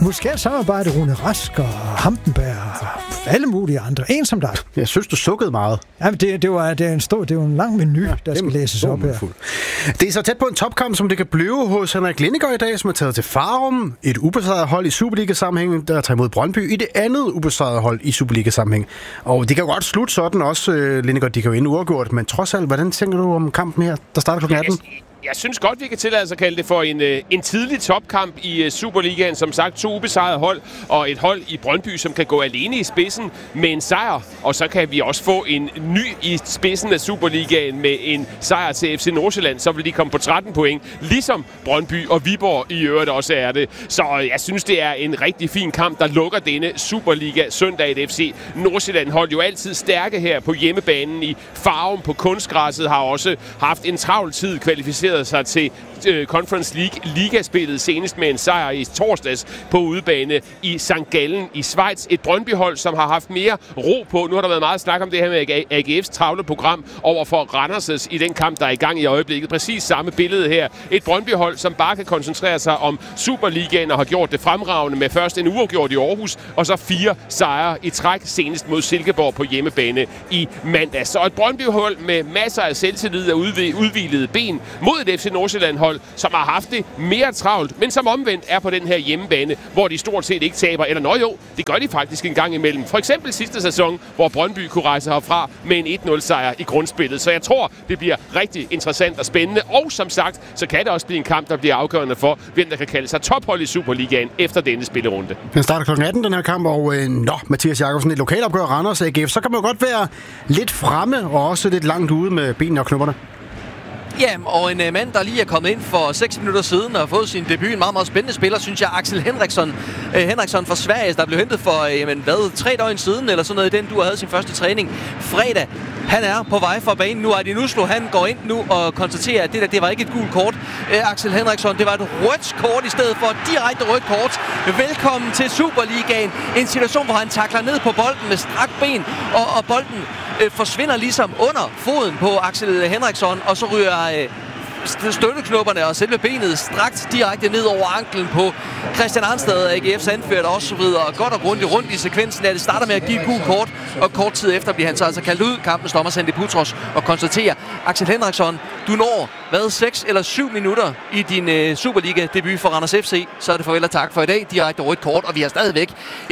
Måske et samarbejde Rune Rask og Hampenberg og alle mulige andre. En som dig. Jeg synes, du sukkede meget. Jamen, det er jo en lang menu, der skal læses op her. Det er så tæt på en topkamp, som det kan blive hos Henrik Lindegaard i dag, som er taget til Farum. Et ubesejret hold i Superliga-sammenhæng, der tager imod Brøndby i det andet ubesejrede hold i Superliga-sammenhæng. Og det kan jo godt slutte sådan også, Lindegaard, de kan jo endnu uafgjort. Men trods alt, hvordan tænker du om kampen her, der starter kl. 18? Jeg synes godt, vi kan tillade os at kalde det for en tidlig topkamp i Superligaen. Som sagt, 2 ubesejrede hold og et hold i Brøndby, som kan gå alene i spidsen med en sejr. Og så kan vi også få en ny i spidsen af Superligaen med en sejr til FC Nordsjælland. Så vil de komme på 13 point, ligesom Brøndby og Viborg i øvrigt også er det. Så jeg synes, det er en rigtig fin kamp, der lukker denne Superliga søndag. Et FC Nordsjælland hold jo altid stærke her på hjemmebanen i Farum på kunstgræsset, har også haft en travl tid kvalificeret sig til Conference League ligaspillet, senest med en sejr i torsdags på udebane i St. Gallen i Schweiz. Et Brøndby-hold, som har haft mere ro på. Nu har der været meget snak om det her med AGF's travle program over for Randers' i den kamp, der er i gang i øjeblikket. Præcis samme billede her. Et Brøndby-hold, som bare kan koncentrere sig om Superligaen og har gjort det fremragende med først en uafgjort i Aarhus, og så 4 sejre i træk, senest mod Silkeborg på hjemmebane i mandags. Så et Brøndby-hold med masser af selvtillid og udhvilede ben mod et FC Nordsjælland-hold, som har haft det mere travlt, men som omvendt er på den her hjemmebane, hvor de stort set ikke taber. Eller jo, det gør de faktisk en gang imellem. For eksempel sidste sæson, hvor Brøndby kunne rejse herfra med en 1-0-sejr i grundspillet. Så jeg tror, det bliver rigtig interessant og spændende. Og som sagt, så kan det også blive en kamp, der bliver afgørende for, hvem der kan kalde sig tophold i Superligaen efter denne spillerunde. Den starter kl. 18, den her kamp, og Mathias Jakobsen, et lokalopgør Randers AGF, så kan man jo godt være lidt fremme og også lidt langt ude med benene og knopperne. Ja, og en mand, der lige er kommet ind for 6 minutter siden og har fået sin debut. En meget, meget spændende spiller, synes jeg, Axel Henriksson. Henriksson fra Sverige, der blev hentet for 3 døgn siden, eller sådan noget i den, du havde sin første træning fredag. Han er på vej fra banen nu. Adi Nuslo, han går ind nu og konstaterer, at det var ikke et gult kort. Axel Henriksson, det var et rødt kort i stedet for et direkte rødt kort. Velkommen til Superligaen. En situation, hvor han takler ned på bolden med strakt ben, og bolden forsvinder ligesom under foden på Axel Henriksson, og så ryger støtteknopperne og selve benet strakt direkte ned over anklen på Christian Arnstad, AGF's anført, og så videre. Godt og grundigt rundt i sekvensen. Det starter med at give et gult kort, og kort tid efter bliver han så altså kaldt ud. Kampens dommer Sandy Putros og konstaterer, Axel Henriksson, du når 6 eller 7 minutter i din Superliga-debut for Randers FC. Så er det farvel og tak for i dag. Direkte rødt kort, og vi er stadigvæk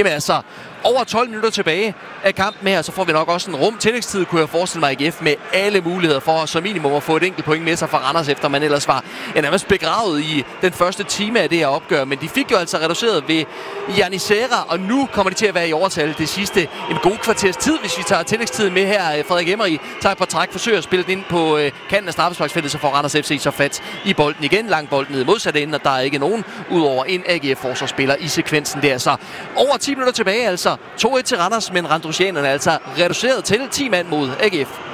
over 12 minutter tilbage af kampen her, så får vi nok også en tillægstid, kunne jeg forestille mig, AGF med alle muligheder for som minimum at få et enkelt point med sig fra Randers, efter man ellers var nærmest begravet i den første time af det her opgør. Men de fik jo altså reduceret ved Janisera, og nu kommer de til at være i overtal det sidste en god kvarters tid, hvis vi tager tillægstiden med her. Frederik Emery tager et par træk, forsøger at spille den ind på kanten af straffesparksfeltet, så får Randers FC så fat i bolden igen. Langt bolden ned modsatte ende, og der er ikke nogen udover en AGF-forsvarsspiller i sekvensen der. Så over 10 minutter tilbage, altså 2-1 til Randers, men randrusianerne er altså reduceret til 10 mand mod AGF.